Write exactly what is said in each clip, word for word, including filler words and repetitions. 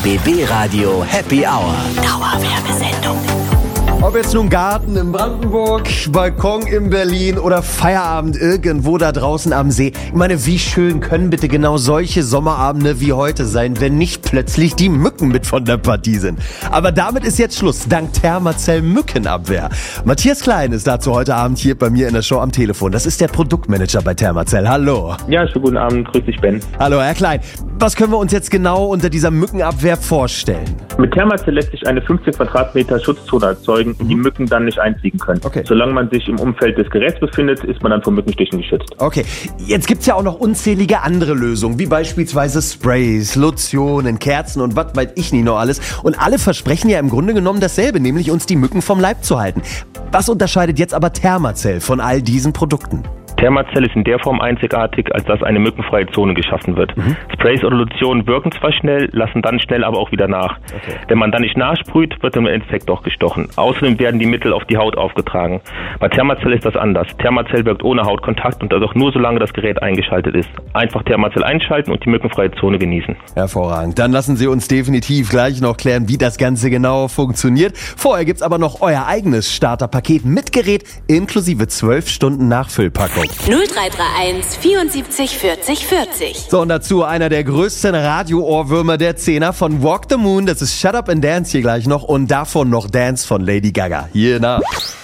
B B-Radio Happy Hour. Dauerwerbesendung. Ob jetzt nun Garten in Brandenburg, Balkon in Berlin oder Feierabend irgendwo da draußen am See. Ich meine, wie schön können bitte genau solche Sommerabende wie heute sein, wenn nicht plötzlich die Mücken mit von der Partie sind. Aber damit ist jetzt Schluss, dank Thermacell Mückenabwehr. Matthias Klein ist dazu heute Abend hier bei mir in der Show am Telefon. Das ist der Produktmanager bei Thermacell. Hallo. Ja, schönen guten Abend. Grüß dich, Ben. Hallo, Herr Klein. Was können wir uns jetzt genau unter dieser Mückenabwehr vorstellen? Mit Thermacell lässt sich eine fünfzehn Quadratmeter Schutzzone erzeugen, in die Mücken dann nicht einfliegen können. Okay. Solange man sich im Umfeld des Geräts befindet, ist man dann vor Mückenstichen geschützt. Okay, jetzt gibt's ja auch noch unzählige andere Lösungen, wie beispielsweise Sprays, Lotionen, Kerzen und was weiß ich nicht noch alles. Und alle versprechen ja im Grunde genommen dasselbe, nämlich uns die Mücken vom Leib zu halten. Was unterscheidet jetzt aber Thermacell von all diesen Produkten? Thermacell ist in der Form einzigartig, als dass eine mückenfreie Zone geschaffen wird. Mhm. Sprays oder Lotionen wirken zwar schnell, lassen dann schnell aber auch wieder nach. Okay. Wenn man dann nicht nachsprüht, wird im Endeffekt doch gestochen. Außerdem werden die Mittel auf die Haut aufgetragen. Bei Thermacell ist das anders. Thermacell wirkt ohne Hautkontakt und das auch nur solange das Gerät eingeschaltet ist. Einfach Thermacell einschalten und die mückenfreie Zone genießen. Hervorragend. Dann lassen Sie uns definitiv gleich noch klären, wie das Ganze genau funktioniert. Vorher gibt's aber noch euer eigenes Starterpaket mit Gerät inklusive zwölf Stunden Nachfüllpackung. null drei drei eins vierundsiebzig vierzig vierzig. So, und dazu einer der größten Radio-Ohrwürmer der Zehner von Walk the Moon. Das ist Shut Up and Dance hier gleich noch und davon noch Dance von Lady Gaga. Hier nach.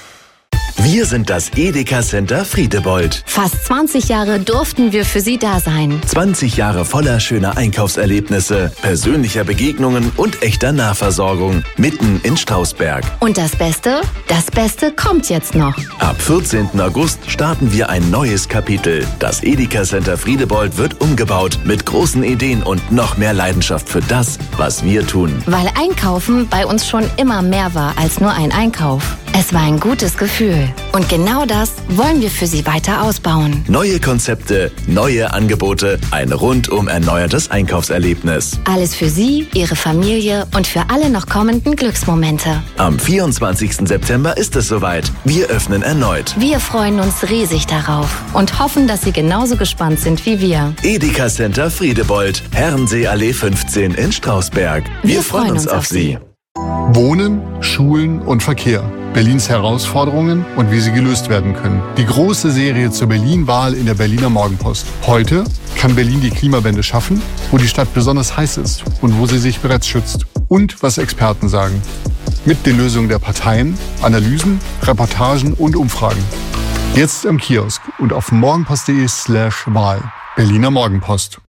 Wir sind das Edeka Center Friedebold. Fast zwanzig Jahre durften wir für Sie da sein. zwanzig Jahre voller schöner Einkaufserlebnisse, persönlicher Begegnungen und echter Nahversorgung. Mitten in Strausberg. Und das Beste? Das Beste kommt jetzt noch. Ab vierzehnten August starten wir ein neues Kapitel. Das Edeka Center Friedebold wird umgebaut mit großen Ideen und noch mehr Leidenschaft für das, was wir tun. Weil Einkaufen bei uns schon immer mehr war als nur ein Einkauf. Es war ein gutes Gefühl. Und genau das wollen wir für Sie weiter ausbauen. Neue Konzepte, neue Angebote, ein rundum erneuertes Einkaufserlebnis. Alles für Sie, Ihre Familie und für alle noch kommenden Glücksmomente. Am vierundzwanzigsten September ist es soweit. Wir öffnen erneut. Wir freuen uns riesig darauf und hoffen, dass Sie genauso gespannt sind wie wir. Edeka Center Friedebold, Herrensee-Allee fünfzehn in Strausberg. Wir, wir freuen uns auf Sie. Wohnen, Schulen und Verkehr. Berlins Herausforderungen und wie sie gelöst werden können. Die große Serie zur Berlin-Wahl in der Berliner Morgenpost. Heute kann Berlin die Klimawende schaffen, wo die Stadt besonders heiß ist und wo sie sich bereits schützt. Und was Experten sagen. Mit den Lösungen der Parteien, Analysen, Reportagen und Umfragen. Jetzt im Kiosk und auf morgenpost.de slash Wahl. Berliner Morgenpost.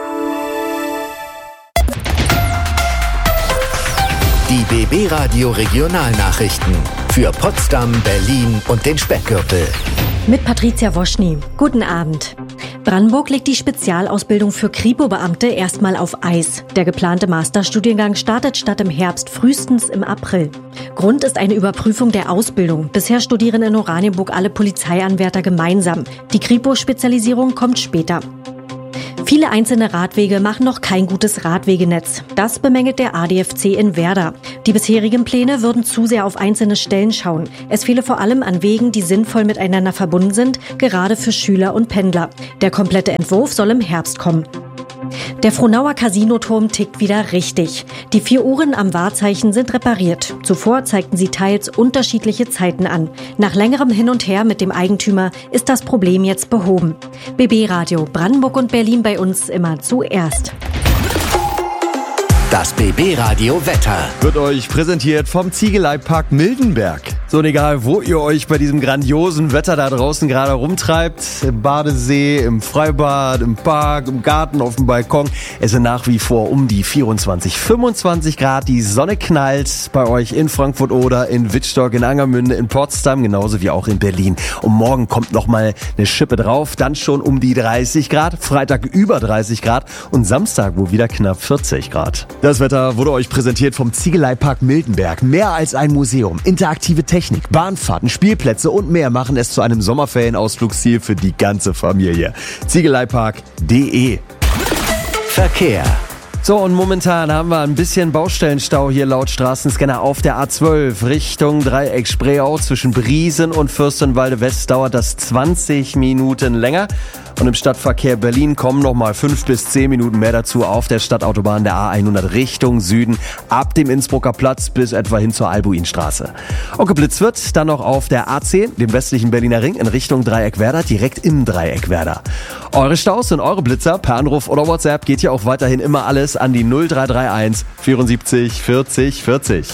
Die B B-Radio Regionalnachrichten für Potsdam, Berlin und den Speckgürtel. Mit Patricia Woschny. Guten Abend. Brandenburg legt die Spezialausbildung für Kripo-Beamte erstmal auf Eis. Der geplante Masterstudiengang startet statt im Herbst frühestens im April. Grund ist eine Überprüfung der Ausbildung. Bisher studieren in Oranienburg alle Polizeianwärter gemeinsam. Die Kripo-Spezialisierung kommt später. Viele einzelne Radwege machen noch kein gutes Radwegenetz. Das bemängelt der A D F C in Werder. Die bisherigen Pläne würden zu sehr auf einzelne Stellen schauen. Es fehle vor allem an Wegen, die sinnvoll miteinander verbunden sind, gerade für Schüler und Pendler. Der komplette Entwurf soll im Herbst kommen. Der Frohnauer Casinoturm tickt wieder richtig. Die vier Uhren am Wahrzeichen sind repariert. Zuvor zeigten sie teils unterschiedliche Zeiten an. Nach längerem Hin und Her mit dem Eigentümer ist das Problem jetzt behoben. B B-Radio Brandenburg und Berlin bei uns immer zuerst. Das B B-Radio Wetter wird euch präsentiert vom Ziegeleipark Mildenberg. So, und egal, wo ihr euch bei diesem grandiosen Wetter da draußen gerade rumtreibt, im Badesee, im Freibad, im Park, im Garten, auf dem Balkon, es sind nach wie vor um die vierundzwanzig, fünfundzwanzig Grad. Die Sonne knallt bei euch in Frankfurt oder in Wittstock, in Angermünde, in Potsdam, genauso wie auch in Berlin. Und morgen kommt nochmal eine Schippe drauf, dann schon um die dreißig Grad, Freitag über dreißig Grad und Samstag wo wieder knapp vierzig Grad. Das Wetter wurde euch präsentiert vom Ziegeleipark Mildenberg. Mehr als ein Museum, interaktive Technik, Bahnfahrten, Spielplätze und mehr machen es zu einem Sommerferienausflugsziel für die ganze Familie. Ziegeleipark punkt de. Verkehr. So, und momentan haben wir ein bisschen Baustellenstau hier laut Straßenscanner auf der A zwölf Richtung Dreieck Spreeau. Zwischen Briesen und Fürstenwalde West dauert das zwanzig Minuten länger. Und im Stadtverkehr Berlin kommen nochmal fünf bis zehn Minuten mehr dazu auf der Stadtautobahn der A hundert Richtung Süden ab dem Innsbrucker Platz bis etwa hin zur Albuinstraße. Und geblitzt wird dann noch auf der A zehn, dem westlichen Berliner Ring, in Richtung Dreieck Werder, direkt im Dreieck Werder. Eure Staus und eure Blitzer per Anruf oder WhatsApp geht hier auch weiterhin immer alles an die null drei drei eins vierundsiebzig vierzig vierzig.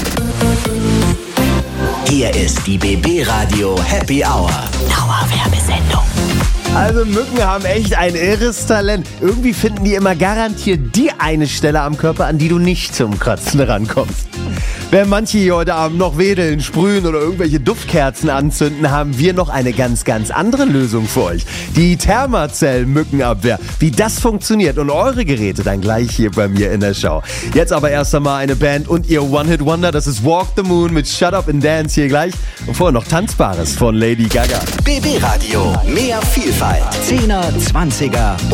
Hier ist die B B Radio Happy Hour. Dauerwerbesendung. Also Mücken haben echt ein irres Talent. Irgendwie finden die immer garantiert die eine Stelle am Körper, an die du nicht zum Kratzen rankommst. Während manche hier heute Abend noch wedeln, sprühen oder irgendwelche Duftkerzen anzünden, haben wir noch eine ganz, ganz andere Lösung für euch. Die Thermacell-Mückenabwehr. Wie das funktioniert und eure Geräte dann gleich hier bei mir in der Show. Jetzt aber erst einmal eine Band und ihr One-Hit-Wonder. Das ist Walk the Moon mit Shut Up and Dance hier gleich. Und vorher noch Tanzbares von Lady Gaga. B B Radio, mehr Vielfalt. Zehner, Zwanziger